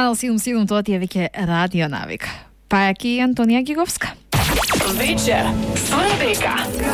Канал 77, тоа ти е веќе радио навик. Па е ки Антонија Гиговска. Вечер со Ребека.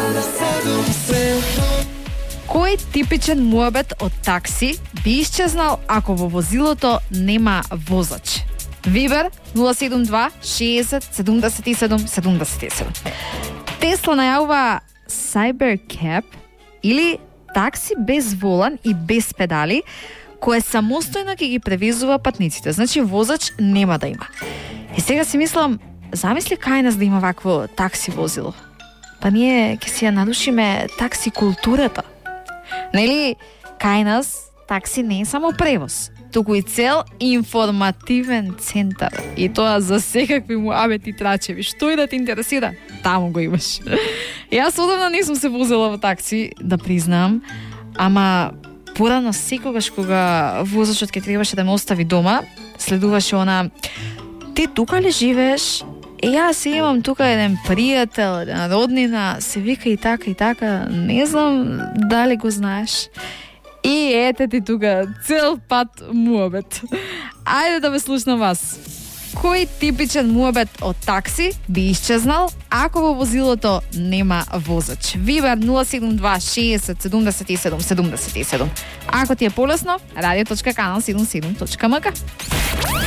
Кој типичен муабет од такси би исчезнал ако во возилото нема возач? Вибер 072 60 77 77. Тесла најавува Cybercab или такси без волан и без педали, кое самостојно ќе ги превезува патниците. Значи возач нема да има. И сега си мислам, замисли кај нас да има вакво такси возило. Па ние ќе си ја нарушиме такси културата. Нели, кај нас такси не е само превоз, туку и цел информативен центар. И тоа за секакви муабети трачеви. Што и да те интересира, таму го имаш. Јас одамна не сум се возела во такси, да признам, ама порано секогаш кога возачот ќе требаше да ме остави дома, следуваше она: ти тука ли живееш? Јас имам тука еден пријател, еден роднина, се вика и така, не знам дали го знаеш. И ете ти тука цел пат муабет. Ајде да ве слушнам вас. Кој типичен муабет од такси би исчезнал ако во возилото нема возач? Вибер 072 60 77 77. Ако ти е полесно, radio.canal77.mk.